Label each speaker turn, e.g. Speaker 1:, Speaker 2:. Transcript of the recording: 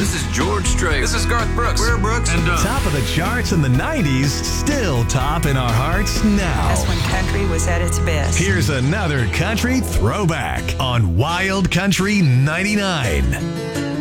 Speaker 1: This is George Strait. This is Garth Brooks. We're Brooks and Dunn.
Speaker 2: Top of the charts in the 90s, still top in our hearts now.
Speaker 3: That's when country was at its best.
Speaker 2: Here's another country throwback on Wild Country 99.